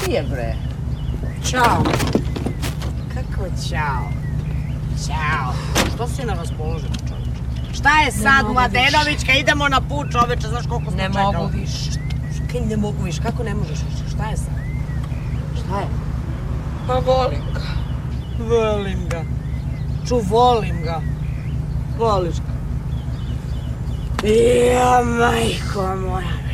ti je, bre? Ćao. Kako ćao? Ćao. Što si na raspoloženju, čoveče? Šta je sad, Mladenovićka? Idemo na put, čoveče, znaš koliko smo čekali? Ne mogu više. Kaj ne mogu više? Kako ne možeš više? Šta je sad? Šta je? Pa volim ga. Volim ga. Volim ga. Voliš ga. Ja, majko moja.